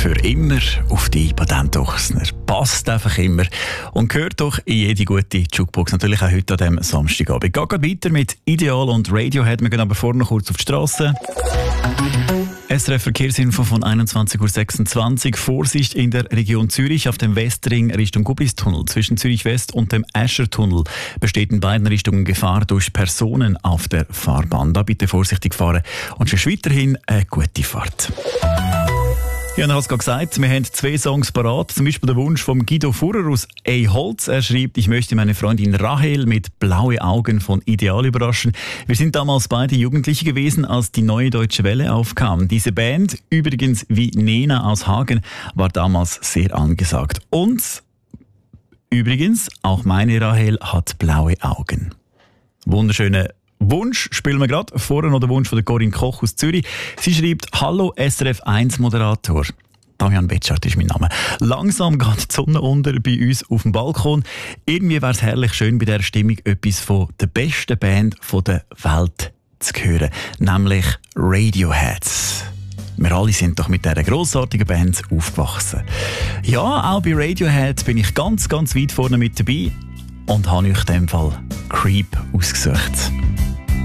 für immer auf die Patentochsner. Passt einfach immer und gehört doch in jede gute Jukebox. Natürlich auch heute an diesem Samstagabend. Geht weiter mit Ideal und Radiohead. Wir gehen aber vorher noch kurz auf die Straße. SRF Verkehrsinfo von 21.26 Uhr. Vorsicht in der Region Zürich auf dem Westring Richtung Gublistunnel. Zwischen Zürich West und dem Eschertunnel besteht in beiden Richtungen Gefahr durch Personen auf der Fahrbahn. Da bitte vorsichtig fahren und schon weiterhin eine gute Fahrt. Ja, ich habe es gerade gesagt, wir haben 2 Songs parat. Zum Beispiel der Wunsch von Guido Furrer aus Holz. Er schreibt, ich möchte meine Freundin Rahel mit Blaue Augen von Ideal überraschen. Wir sind damals beide Jugendliche gewesen, als die Neue Deutsche Welle aufkam. Diese Band, übrigens wie Nena aus Hagen, war damals sehr angesagt. Und übrigens, auch meine Rahel hat blaue Augen. Wunderschöne Wunsch spielen wir gerade. Vorher noch der Wunsch von der Corinne Koch aus Zürich. Sie schreibt, hallo SRF 1 Moderator. Damian Betschart ist mein Name. Langsam geht die Sonne unter bei uns auf dem Balkon. Irgendwie wäre es herrlich schön, bei dieser Stimmung etwas von der besten Band der Welt zu hören. Nämlich Radiohead. Wir alle sind doch mit dieser grossartigen Band aufgewachsen. Ja, auch bei Radiohead bin ich ganz, ganz weit vorne mit dabei und habe euch in dem Fall Creep ausgesucht.